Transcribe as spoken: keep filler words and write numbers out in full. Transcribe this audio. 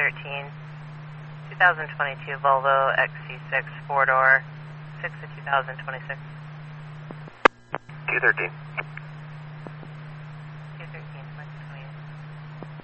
thirteen, twenty twenty-two Volvo X C six four-door, six of two thousand twenty-six. two thirteen.